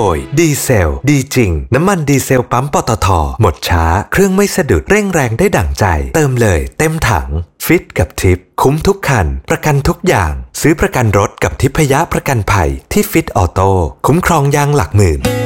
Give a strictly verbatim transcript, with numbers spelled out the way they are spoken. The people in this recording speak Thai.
ยดีเซลดีจริงน้ำมันดีเซลปั๊มปตท.หมดช้าเครื่องไม่สะดุดเร่งแรงได้ดั่งใจเติมเลยเต็มถังฟิตกับทิปคุ้มทุกคันประกันทุกอย่างซื้อประกันรถกับทิพยประกันภัยที่ฟิตออโต้คุ้มครองยางหลักหมื่น